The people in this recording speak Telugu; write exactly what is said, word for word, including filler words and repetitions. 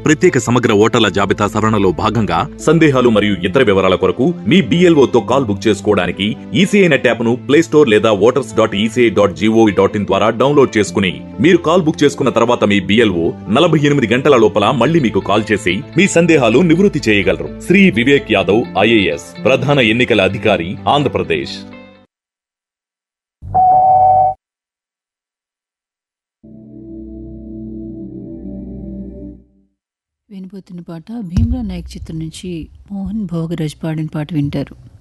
ప్రత్యేక సమగ్ర ఓటర్ల జాబితా సవరణలో భాగంగా సందేహాలు మరియు ఇతర వివరాల కొరకు మీ బిఎల్ఓ తో కాల్ బుక్ చేసుకోవడానికి ఈసీఐ నెట్ యాప్ ను ప్లే స్టోర్ లేదా voters dot ECI dot GOV dot in ద్వారా డౌన్లోడ్ చేసుకుని మీరు కాల్ బుక్ చేసుకున్న తర్వాత మీ బిఎల్ఓ నలభై ఎనిమిది గంటల లోపల మళ్ళీ మీకు కాల్ చేసి మీ సందేహాలు నివృత్తి చేయగలరు. శ్రీ వివేక్ యాదవ్ ఐఏఎస్, ప్రధాన ఎన్నికల అధికారి, ఆంధ్రప్రదేశ్. వినబోతున్న పాట భీమ్లా నాయక్ చిత్రం నుంచి మోహన్ భోగరాజ్ పాడిన పాట వింటారు.